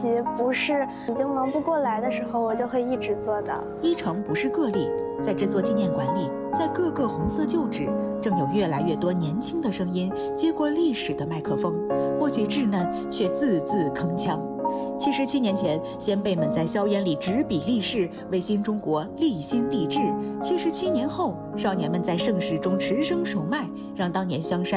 习不是已经忙不过来的时候，我就会一直做的。 一成不是个例，在这座纪念馆里，在各个红色旧址，正有越来越多年轻的声音接过历史的麦克风，或许稚嫩，却字字铿锵。77年前，先辈们在硝烟里执笔立誓，为新中国立心立志；77年后，少年们在盛世中持声守脉，让当年香山